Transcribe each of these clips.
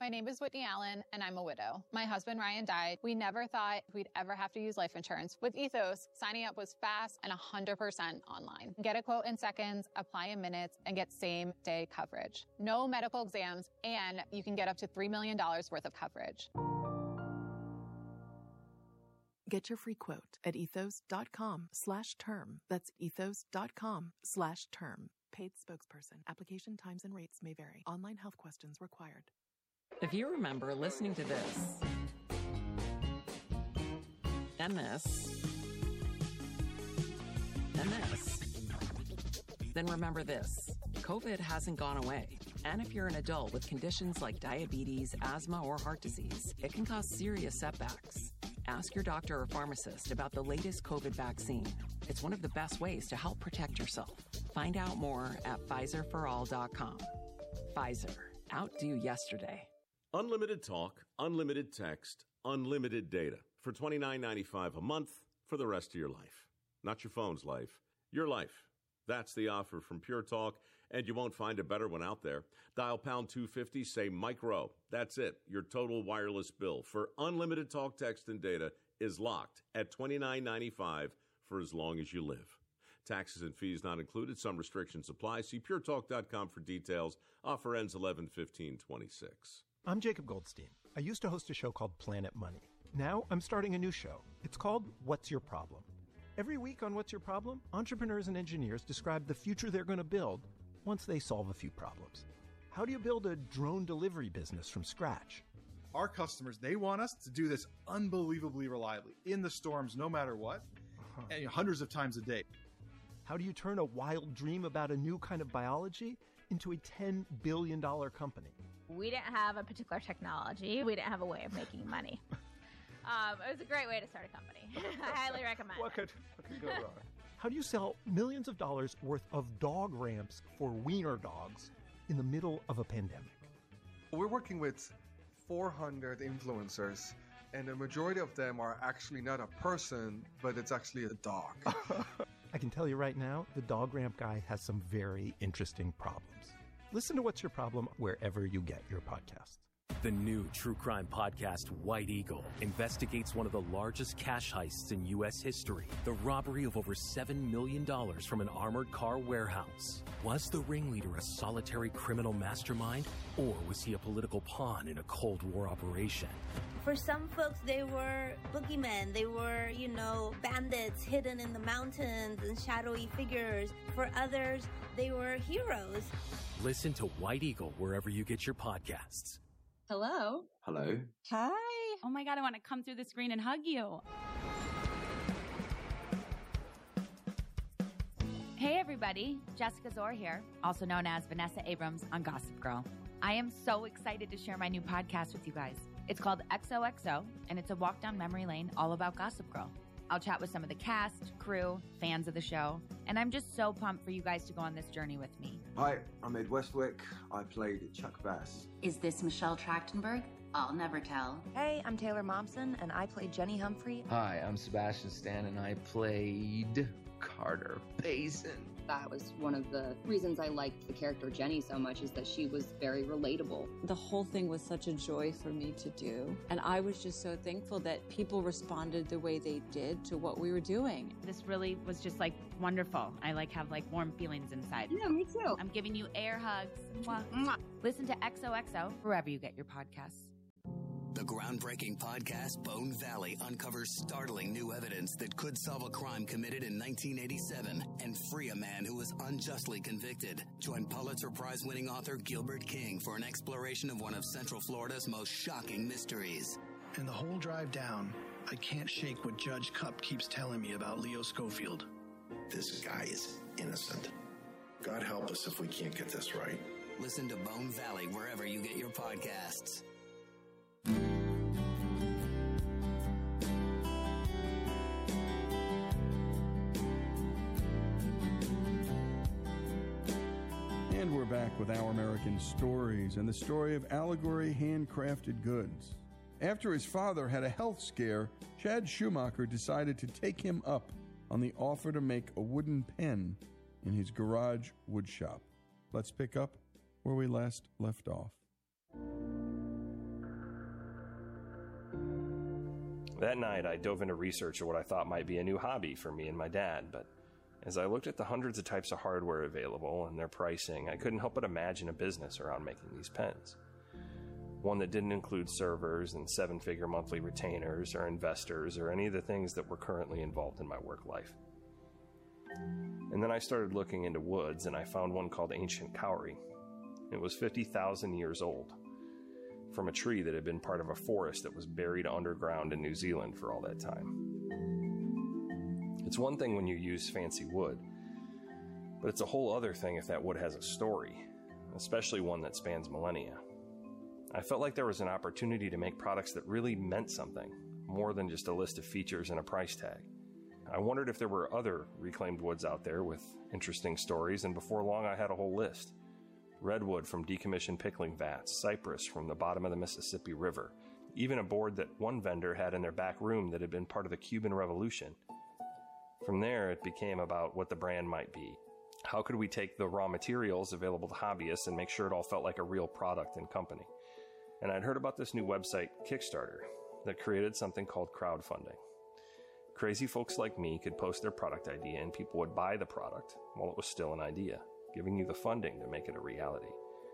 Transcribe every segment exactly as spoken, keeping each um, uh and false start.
My name is Whitney Allen, and I'm a widow. My husband, Ryan, died. We never thought we'd ever have to use life insurance. With Ethos, signing up was fast and one hundred percent online. Get a quote in seconds, apply in minutes, and get same-day coverage. No medical exams, and you can get up to three million dollars worth of coverage. Get your free quote at ethos.com slash term. That's ethos.com slash term. Paid spokesperson. Application times and rates may vary. Online health questions required. If you remember listening to this, and this, and this, then remember this. COVID hasn't gone away. And if you're an adult with conditions like diabetes, asthma, or heart disease, it can cause serious setbacks. Ask your doctor or pharmacist about the latest COVID vaccine. It's one of the best ways to help protect yourself. Find out more at Pfizer for all dot com. Pfizer. Outdo yesterday. Unlimited talk, unlimited text, unlimited data for twenty-nine ninety-five a month for the rest of your life. Not your phone's life, your life. That's the offer from Pure Talk, and you won't find a better one out there. Dial pound two fifty, say Mike Rowe. That's it. Your total wireless bill for unlimited talk, text, and data is locked at twenty-nine ninety-five for as long as you live. Taxes and fees not included. Some restrictions apply. See pure talk dot com for details. Offer ends eleven fifteen twenty-six. I'm Jacob Goldstein. I used to host a show called Planet Money. Now I'm starting a new show. It's called What's Your Problem? Every week on What's Your Problem, entrepreneurs and engineers describe the future they're going to build once they solve a few problems. How do you build a drone delivery business from scratch? Our customers, they want us to do this unbelievably reliably, in the storms, no matter what, uh-huh. and hundreds of times a day. How do you turn a wild dream about a new kind of biology into a ten billion dollars company? We didn't have a particular technology. We didn't have a way of making money. Um, it was a great way to start a company. I highly recommend what it. Could, what could go wrong? How do you sell millions of dollars worth of dog ramps for wiener dogs in the middle of a pandemic? We're working with four hundred influencers, and the majority of them are actually not a person, but it's actually a dog. I can tell you right now, the dog ramp guy has some very interesting problems. Listen to What's Your Problem wherever you get your podcasts. The new true crime podcast, White Eagle, investigates one of the largest cash heists in U S history. The robbery of over seven million dollars from an armored car warehouse. Was the ringleader a solitary criminal mastermind, or was he a political pawn in a Cold War operation? For some folks, they were boogeymen. They were, you know, bandits hidden in the mountains and shadowy figures. For others, they were heroes. Listen to White Eagle wherever you get your podcasts. Hello. Hello. Hi. Oh my God, I want to come through the screen and hug you. Hey everybody, Jessica Zor here, also known as Vanessa Abrams on Gossip Girl. I am so excited to share my new podcast with you guys. It's called X O X O, and it's a walk down memory lane all about Gossip Girl. I'll chat with some of the cast, crew, fans of the show, and I'm just so pumped for you guys to go on this journey with me. Hi, I'm Ed Westwick. I played Chuck Bass. Is this Michelle Trachtenberg? I'll never tell. Hey, I'm Taylor Momsen, and I played Jenny Humphrey. Hi, I'm Sebastian Stan, and I played Carter Payson. That was one of the reasons I liked the character Jenny so much, is that she was very relatable. The whole thing was such a joy for me to do. And I was just so thankful that people responded the way they did to what we were doing. This really was just like wonderful. I like have like warm feelings inside. Yeah, me too. I'm giving you air hugs. Mwah, mwah. Listen to X O X O wherever you get your podcasts. The groundbreaking podcast Bone Valley uncovers startling new evidence that could solve a crime committed in nineteen eighty-seven and free a man who was unjustly convicted. Join Pulitzer Prize-winning author Gilbert King for an exploration of one of Central Florida's most shocking mysteries. And the whole drive down, I can't shake what Judge Cupp keeps telling me about Leo Schofield. This guy is innocent. God help us if we can't get this right. Listen to Bone Valley wherever you get your podcasts. And we're back with Our American Stories and the story of Allegory Handcrafted Goods. After his father had a health scare, Chad Schumacher decided to take him up on the offer to make a wooden pen in his garage wood shop. Let's pick up where we last left off. That night, I dove into research of what I thought might be a new hobby for me and my dad, but as I looked at the hundreds of types of hardware available and their pricing, I couldn't help but imagine a business around making these pens. One that didn't include servers and seven-figure monthly retainers or investors or any of the things that were currently involved in my work life. And then I started looking into woods, and I found one called Ancient Kauri. It was fifty thousand years old, from a tree that had been part of a forest that was buried underground in New Zealand for all that time. It's one thing when you use fancy wood, but it's a whole other thing if that wood has a story, especially one that spans millennia. I felt like there was an opportunity to make products that really meant something, more than just a list of features and a price tag. I wondered if there were other reclaimed woods out there with interesting stories, and before long I had a whole list. Redwood from decommissioned pickling vats, cypress from the bottom of the Mississippi River, even a board that one vendor had in their back room that had been part of the Cuban Revolution. From there, it became about what the brand might be. How could we take the raw materials available to hobbyists and make sure it all felt like a real product and company? And I'd heard about this new website, Kickstarter, that created something called crowdfunding. Crazy folks like me could post their product idea and people would buy the product while it was still an idea, giving you the funding to make it a reality.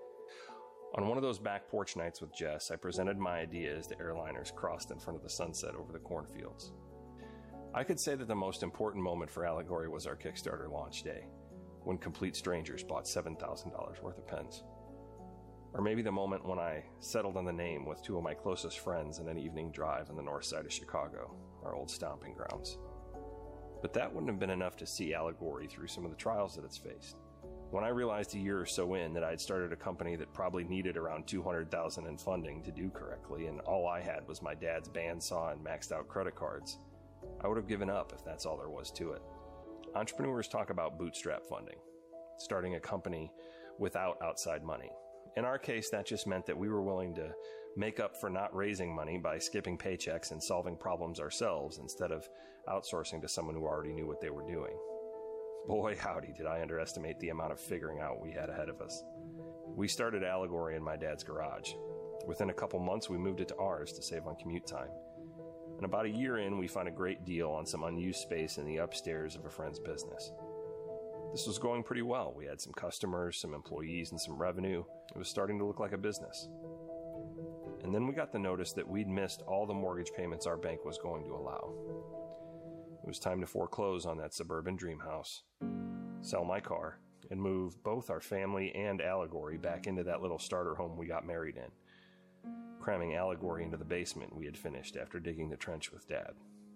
On one of those back porch nights with Jess, I presented my idea as the airliners crossed in front of the sunset over the cornfields. I could say that the most important moment for Allegory was our Kickstarter launch day, when complete strangers bought seven thousand dollars worth of pens. Or maybe the moment when I settled on the name with two of my closest friends in an evening drive on the north side of Chicago, our old stomping grounds. But that wouldn't have been enough to see Allegory through some of the trials that it's faced. When I realized a year or so in that I'd started a company that probably needed around two hundred thousand dollars in funding to do correctly, and all I had was my dad's bandsaw and maxed out credit cards, I would have given up if that's all there was to it. Entrepreneurs talk about bootstrap funding, starting a company without outside money. In our case, that just meant that we were willing to make up for not raising money by skipping paychecks and solving problems ourselves instead of outsourcing to someone who already knew what they were doing. Boy, howdy, did I underestimate the amount of figuring out we had ahead of us. We started Allegory in my dad's garage. Within a couple months, we moved it to ours to save on commute time. And about a year in, we found a great deal on some unused space in the upstairs of a friend's business. This was going pretty well. We had some customers, some employees, and some revenue. It was starting to look like a business. And then we got the notice that we'd missed all the mortgage payments our bank was going to allow. It was time to foreclose on that suburban dream house, sell my car, and move both our family and Allegory back into that little starter home we got married in, cramming Allegory into the basement we had finished after digging the trench with Dad.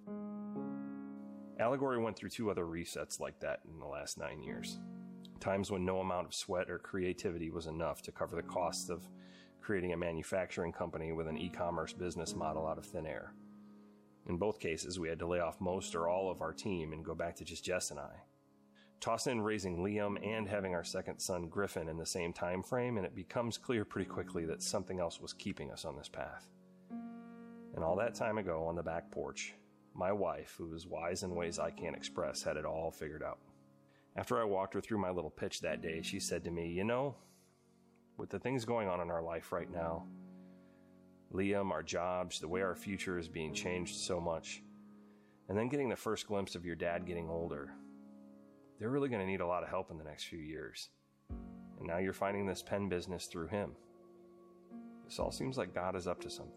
Allegory went through two other resets like that in the last nine years. Times when no amount of sweat or creativity was enough to cover the costs of creating a manufacturing company with an e-commerce business model out of thin air. In both cases, we had to lay off most or all of our team and go back to just Jess and I. Toss in raising Liam and having our second son, Griffin, in the same time frame, and it becomes clear pretty quickly that something else was keeping us on this path. And all that time ago on the back porch, my wife, who is wise in ways I can't express, had it all figured out. After I walked her through my little pitch that day, she said to me, "You know, with the things going on in our life right now, Liam, our jobs, the way our future is being changed so much, and then getting the first glimpse of your dad getting older, they're really going to need a lot of help in the next few years. And now you're finding this pen business through him. This all seems like God is up to something."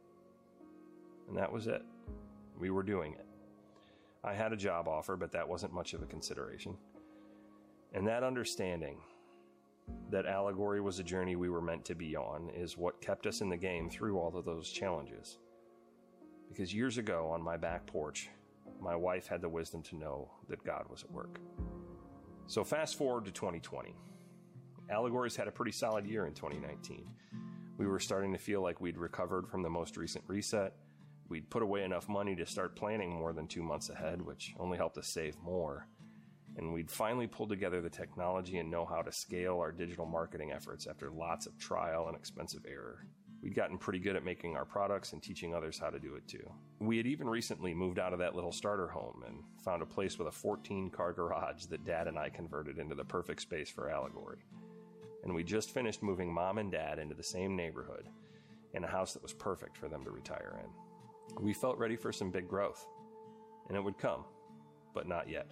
And that was it. We were doing it. I had a job offer, but that wasn't much of a consideration. And that understanding that Allegory was a journey we were meant to be on is what kept us in the game through all of those challenges. Because years ago on my back porch, my wife had the wisdom to know that God was at work. So fast forward to twenty twenty. Allegory's had a pretty solid year in twenty nineteen. We were starting to feel like we'd recovered from the most recent reset. We'd put away enough money to start planning more than two months ahead, which only helped us save more. And we'd finally pulled together the technology and know-how to scale our digital marketing efforts after lots of trial and expensive error. We'd gotten pretty good at making our products and teaching others how to do it too. We had even recently moved out of that little starter home and found a place with a fourteen-car garage that Dad and I converted into the perfect space for Allegory. And we just finished moving Mom and Dad into the same neighborhood in a house that was perfect for them to retire in. We felt ready for some big growth, and it would come, but not yet.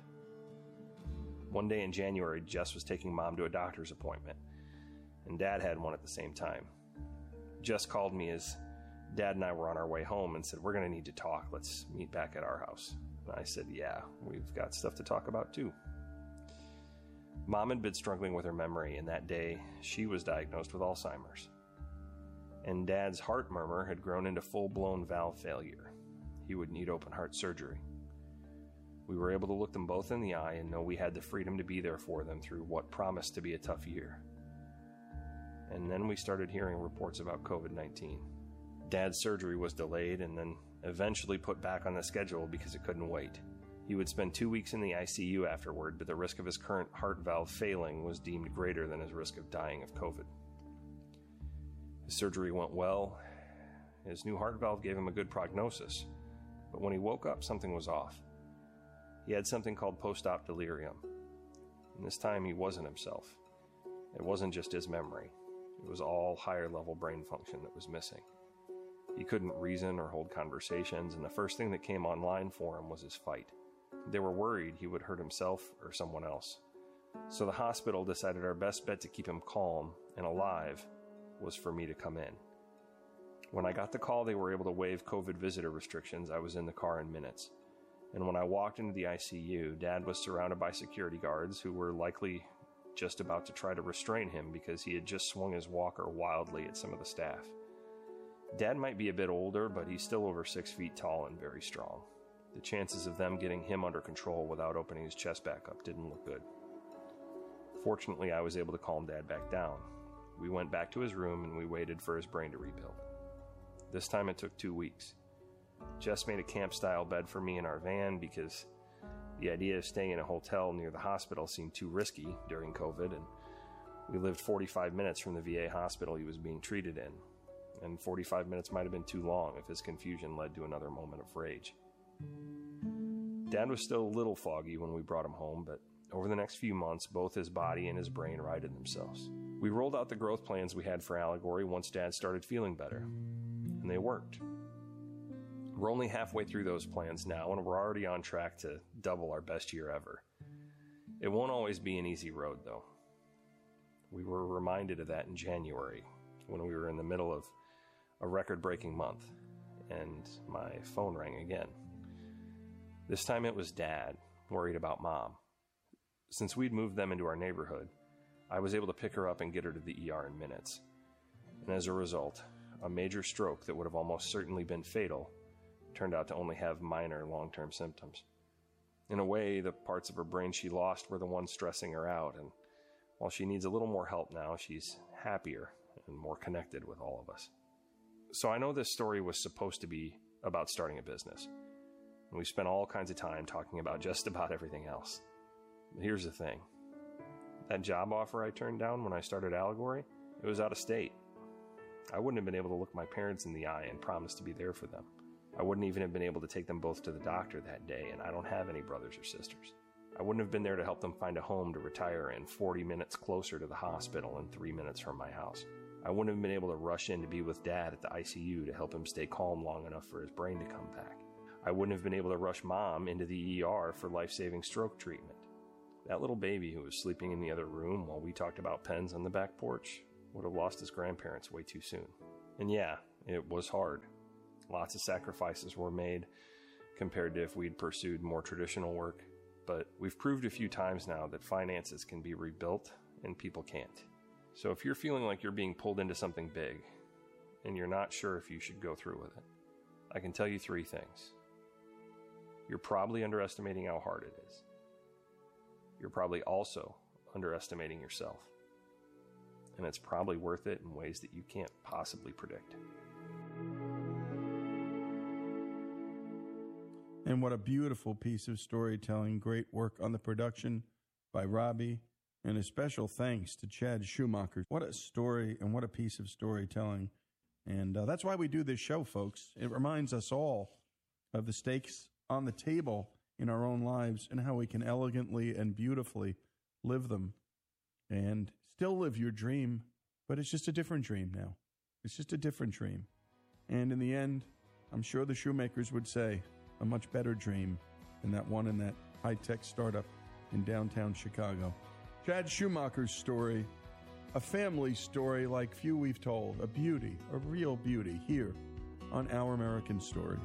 One day in January, Jess was taking Mom to a doctor's appointment, and Dad had one at the same time. Jess called me as Dad and I were on our way home and said, "We're going to need to talk. Let's meet back at our house." And I said, "Yeah, we've got stuff to talk about too." Mom had been struggling with her memory, and that day she was diagnosed with Alzheimer's. And Dad's heart murmur had grown into full-blown valve failure. He would need open heart surgery. We were able to look them both in the eye and know we had the freedom to be there for them through what promised to be a tough year. And then we started hearing reports about covid nineteen. Dad's surgery was delayed and then eventually put back on the schedule because it couldn't wait. He would spend two weeks in the I C U afterward, but the risk of his current heart valve failing was deemed greater than his risk of dying of COVID. His surgery went well. His new heart valve gave him a good prognosis, but when he woke up, something was off. He had something called post-op delirium, and this time he wasn't himself. It wasn't just his memory. It was all higher-level brain function that was missing. He couldn't reason or hold conversations, and the first thing that came online for him was his fight. They were worried he would hurt himself or someone else. So the hospital decided our best bet to keep him calm and alive was for me to come in. When I got the call they were able to waive COVID visitor restrictions, I was in the car in minutes. And when I walked into the I C U, Dad was surrounded by security guards who were likely just about to try to restrain him because he had just swung his walker wildly at some of the staff. Dad might be a bit older, but he's still over six feet tall and very strong. The chances of them getting him under control without opening his chest back up didn't look good. Fortunately, I was able to calm Dad back down. We went back to his room and we waited for his brain to rebuild. This time it took two weeks. Jess made a camp-style bed for me in our van because the idea of staying in a hotel near the hospital seemed too risky during COVID, and we lived forty-five minutes from the V A hospital he was being treated in, and forty-five minutes might have been too long if his confusion led to another moment of rage. Dad was still a little foggy when we brought him home, but over the next few months, both his body and his brain righted themselves. We rolled out the growth plans we had for Allegory once Dad started feeling better, and they worked. We're only halfway through those plans now, and we're already on track to double our best year ever. It won't always be an easy road, though. We were reminded of that in January, when we were in the middle of a record-breaking month, and my phone rang again. This time it was Dad, worried about Mom. Since we'd moved them into our neighborhood, I was able to pick her up and get her to the E R in minutes. And as a result, a major stroke that would have almost certainly been fatal turned out to only have minor long-term symptoms. In a way, the parts of her brain she lost were the ones stressing her out, and while she needs a little more help now, she's happier and more connected with all of us. So I know this story was supposed to be about starting a business, and we spent all kinds of time talking about just about everything else. But here's the thing. That job offer I turned down when I started Allegory, it was out of state. I wouldn't have been able to look my parents in the eye and promise to be there for them. I wouldn't even have been able to take them both to the doctor that day, and I don't have any brothers or sisters. I wouldn't have been there to help them find a home to retire in forty minutes closer to the hospital and three minutes from my house. I wouldn't have been able to rush in to be with Dad at the I C U to help him stay calm long enough for his brain to come back. I wouldn't have been able to rush Mom into the E R for life-saving stroke treatment. That little baby who was sleeping in the other room while we talked about pens on the back porch would have lost his grandparents way too soon. And yeah, it was hard. Lots of sacrifices were made compared to if we'd pursued more traditional work, but we've proved a few times now that finances can be rebuilt and people can't. So if you're feeling like you're being pulled into something big and you're not sure if you should go through with it, I can tell you three things. You're probably underestimating how hard it is. You're probably also underestimating yourself. And it's probably worth it in ways that you can't possibly predict. And what a beautiful piece of storytelling. Great work on the production by Robbie. And a special thanks to Chad Schumacher. What a story and what a piece of storytelling. And uh, that's why we do this show, folks. It reminds us all of the stakes on the table in our own lives and how we can elegantly and beautifully live them and still live your dream. But it's just a different dream now. It's just a different dream. And in the end, I'm sure the shoemakers would say a much better dream than that one in that high-tech startup in downtown Chicago. Chad Schumacher's story, a family story like few we've told, a beauty, a real beauty, here on Our American Stories.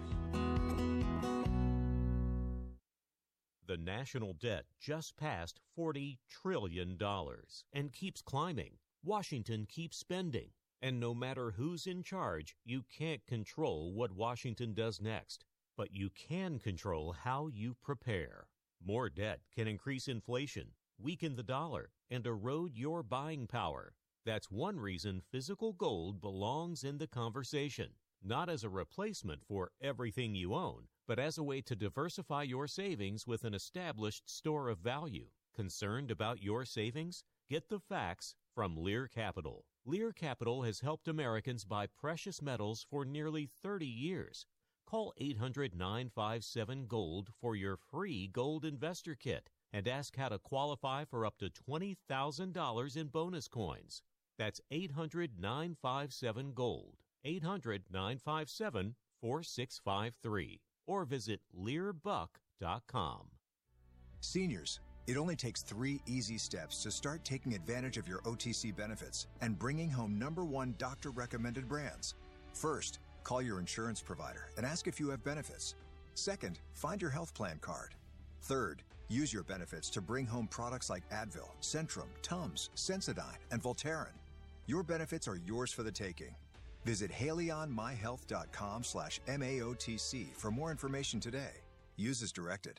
The national debt just passed forty trillion dollars and keeps climbing. Washington keeps spending. And no matter who's in charge, you can't control what Washington does next. But you can control how you prepare. More debt can increase inflation, weaken the dollar, and erode your buying power. That's one reason physical gold belongs in the conversation. Not as a replacement for everything you own, but as a way to diversify your savings with an established store of value. Concerned about your savings? Get the facts from Lear Capital. Lear Capital has helped Americans buy precious metals for nearly thirty years. Call eight hundred nine five seven GOLD for your free gold investor kit and ask how to qualify for up to twenty thousand dollars in bonus coins. That's eight hundred nine five seven GOLD. eight hundred nine five seven four six five three. Or visit lear buck dot com. Seniors, it only takes three easy steps to start taking advantage of your O T C benefits and bringing home number one doctor-recommended brands. First, call your insurance provider and ask if you have benefits. Second, find your health plan card. Third, use your benefits to bring home products like Advil, Centrum, Tums, Sensodyne, and Voltaren. Your benefits are yours for the taking. Visit haleyonmyhealth.com slash MAOTC for more information today. Use as directed.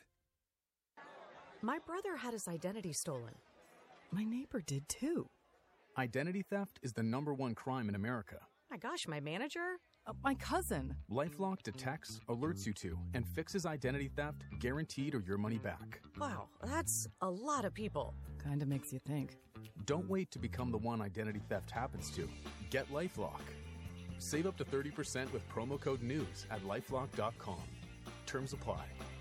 My brother had his identity stolen. My neighbor did too. Identity theft is the number one crime in America. My gosh, my manager? Uh, my cousin. LifeLock detects, alerts you to, and fixes identity theft guaranteed or your money back. Wow, that's a lot of people. Kinda makes you think. Don't wait to become the one identity theft happens to. Get LifeLock. Save up to thirty percent with promo code NEWS at lifelock dot com. Terms apply.